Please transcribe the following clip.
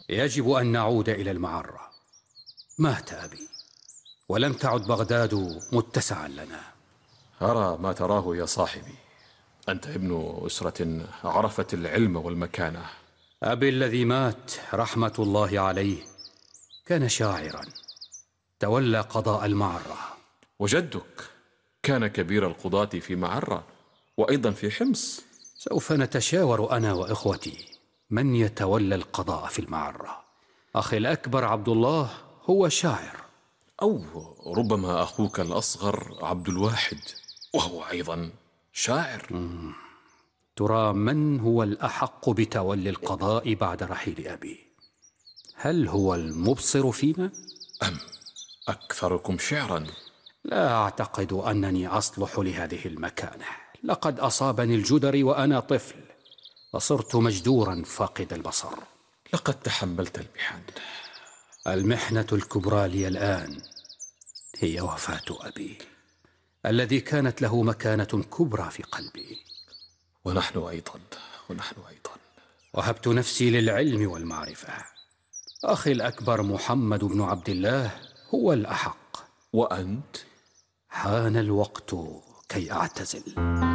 يجب أن نعود إلى المعرة. مات أبي ولم تعد بغداد متسعا لنا. أرى ما تراه يا صاحبي، أنت ابن أسرة عرفت العلم والمكانة. أبي الذي مات رحمة الله عليه كان شاعرا تولى قضاء المعرة. وجدك كان كبير القضاة في معرة وأيضا في حمص. سوف نتشاور أنا وإخوتي من يتولى القضاء في المعرة. أخي الأكبر عبد الله هو شاعر، أو ربما أخوك الأصغر عبد الواحد وهو أيضا شاعر. ترى من هو الأحق بتولي القضاء بعد رحيل أبي؟ هل هو المبصر فينا؟ أم أكثركم شعرا؟ لا أعتقد أنني أصلح لهذه المكانة. لقد أصابني الجدري وأنا طفل وصرت مجدورا فاقد البصر. لقد تحملت المحن. المحنة الكبرى لي الآن هي وفاة أبي الذي كانت له مكانة كبرى في قلبي. ونحن أيضا. وهبت نفسي للعلم والمعرفة. أخي الأكبر محمد بن عبد الله هو الأحق. وأنت؟ حان الوقت كي أعتزل.